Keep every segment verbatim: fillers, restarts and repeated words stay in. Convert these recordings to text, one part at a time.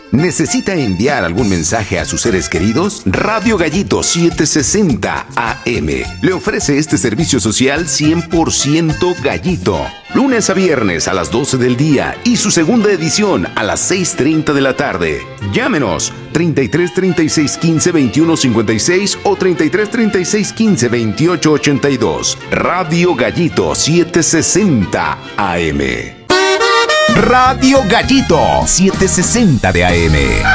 ¿Necesita enviar algún mensaje a sus seres queridos? Radio Gallito setecientos sesenta A M le ofrece este servicio social cien por ciento gallito. Lunes a viernes a las doce del día y su segunda edición a las seis treinta de la tarde. Llámenos treinta y tres, treinta y seis, quince, veintiuno, cincuenta y seis o treinta y tres, treinta y seis, quince, veintiocho, ochenta y dos. Radio Gallito setecientos sesenta A M. Radio Gallito setecientos sesenta de A M.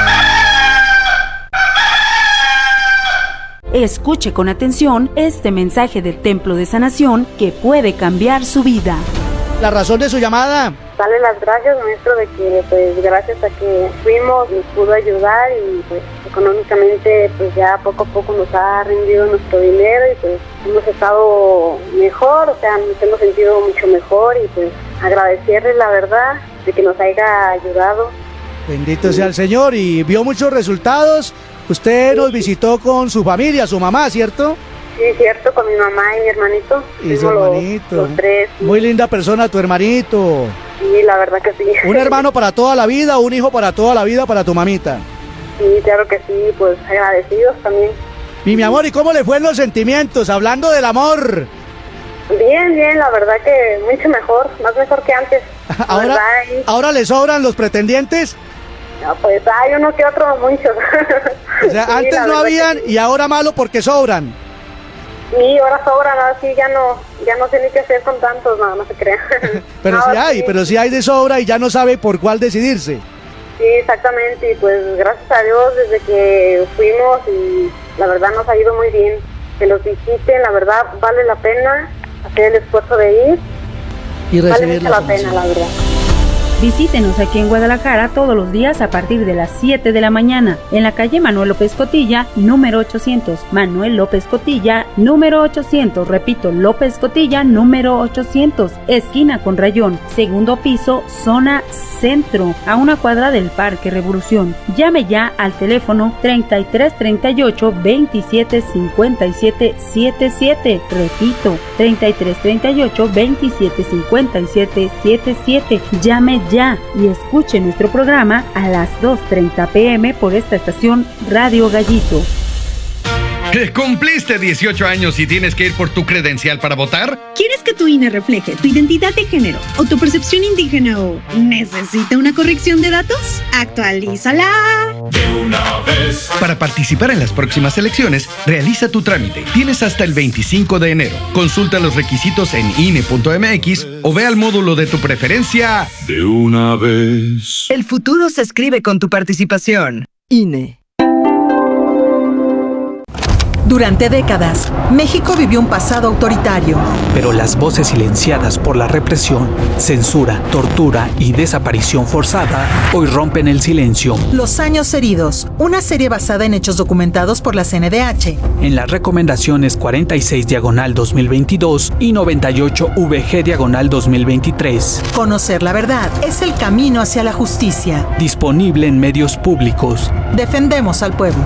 Escuche con atención este mensaje del Templo de Sanación que puede cambiar su vida. La razón de su llamada. Darle las gracias, maestro, de que pues gracias a que fuimos nos pudo ayudar y pues económicamente pues ya poco a poco nos ha rendido nuestro dinero y pues hemos estado mejor, o sea, nos hemos sentido mucho mejor y pues agradecerle la verdad de que nos haya ayudado. Bendito sea el Señor. Y vio muchos resultados. Usted nos visitó con su familia, su mamá, ¿cierto? Sí, cierto, con mi mamá y mi hermanito. Y su hermanito. Los, los tres. Muy linda persona tu hermanito. Sí, la verdad que sí. Un hermano para toda la vida, un hijo para toda la vida para tu mamita. Sí, claro que sí, pues agradecidos también. Y mi amor, ¿y cómo le fue en los sentimientos? Hablando del amor. Bien, bien, la verdad que mucho mejor, más mejor que antes. ¿Ahora, verdad, y... ¿Ahora le sobran los pretendientes? No, pues hay uno que otro, muchos. O sea, sí, antes no habían sí. Y ahora malo porque sobran. Sí, ahora sobran, ahora sí ya no, ya no sé ni qué hacer con tantos, no, no se crean. Pero sí hay, sí. pero sí hay de sobra y ya no sabe por cuál decidirse. Sí, exactamente, y pues gracias a Dios desde que fuimos y la verdad nos ha ido muy bien. Que los visiten, la verdad vale la pena hacer el esfuerzo de ir. Y recibir vale mucho la pena, la verdad. Visítenos aquí en Guadalajara todos los días a partir de las siete de la mañana en la calle Manuel López Cotilla, número ochocientos. Manuel López Cotilla, número ochocientos. Repito, López Cotilla, número ochocientos. Esquina con Rayón, segundo piso, zona centro, a una cuadra del Parque Revolución. Llame ya al teléfono treinta y tres, treinta y ocho, veintisiete, cincuenta y siete, setenta y siete. Repito, treinta y tres, treinta y ocho, veintisiete, cincuenta y siete, setenta y siete. Llame ya y escuche nuestro programa a las dos treinta pm por esta estación Radio Gallito. ¿Cumpliste dieciocho años y tienes que ir por tu credencial para votar? ¿Quieres que tu I N E refleje tu identidad de género o tu percepción indígena o necesita una corrección de datos? ¡Actualízala! De una vez. Para participar en las próximas elecciones, realiza tu trámite. Tienes hasta el veinticinco de enero. Consulta los requisitos en I N E punto M X o ve al módulo de tu preferencia. De una vez. El futuro se escribe con tu participación. I N E. Durante décadas, México vivió un pasado autoritario. Pero las voces silenciadas por la represión, censura, tortura y desaparición forzada hoy rompen el silencio. Los años heridos, una serie basada en hechos documentados por la C N D H. En las recomendaciones cuarenta y seis diagonal dos mil veintidós y noventa y ocho V G diagonal dos mil veintitrés. Conocer la verdad es el camino hacia la justicia. Disponible en medios públicos. Defendemos al pueblo.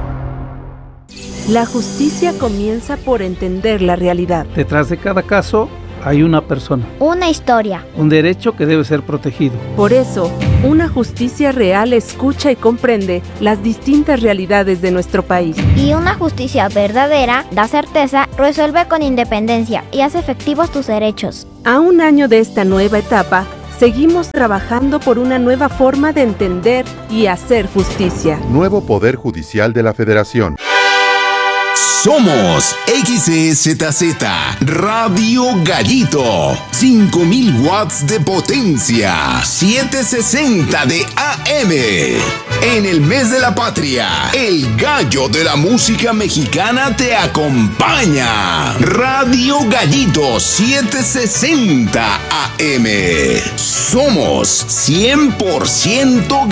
La justicia comienza por entender la realidad. Detrás de cada caso hay una persona. Una historia. Un derecho que debe ser protegido. Por eso, una justicia real escucha y comprende las distintas realidades de nuestro país. Y una justicia verdadera da certeza, resuelve con independencia y hace efectivos tus derechos. A un año de esta nueva etapa, seguimos trabajando por una nueva forma de entender y hacer justicia. Nuevo Poder Judicial de la Federación. Somos X E Z Z Radio Gallito, cinco mil watts de potencia, setecientos sesenta de A M. En el mes de la patria, el gallo de la música mexicana te acompaña. Radio Gallito setecientos sesenta A M. Somos cien por ciento